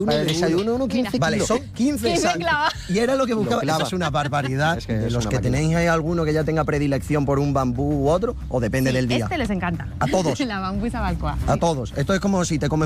Para el desayuno uno 15 Vale, kilos. son 15 15 clavados. Y era lo que buscaba. clava. Esa es una barbaridad. Es que de es los una que máquina. tenéis, ¿hay alguno que ya tenga predilección por un bambú u otro? ¿O depende Sí, del día? Este les encanta. A todos. La bambú y sabalcoa. A todos. Esto es como si te comes